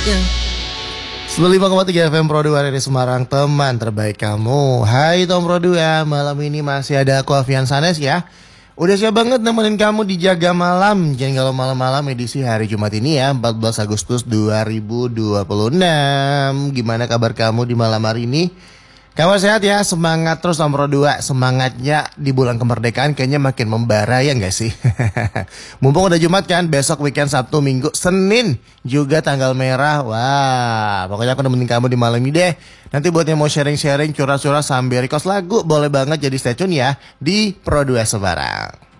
95,3 FM Pro 2 dari Semarang, teman terbaik kamu. Hai Tom Pro 2, malam ini masih ada aku Avian Sanes ya. Udah siap banget nemenin kamu di Jaga Malam. Jangan kalau malam-malam edisi hari Jumat ini ya, 14 Agustus 2026. Gimana kabar kamu di malam hari ini? Kabar sehat ya, semangat terus Tom Pro 2. Semangatnya di bulan kemerdekaan kayaknya makin membara ya nggak sih? Mumpung udah Jumat kan, besok weekend Sabtu, Minggu, Senin juga tanggal merah. Wah, pokoknya aku nemenin kamu di malam ini deh. Nanti buat yang mau sharing-sharing, curhat-curhat sambil request lagu, boleh banget jadi stay tune ya di Pro 2 Semarang.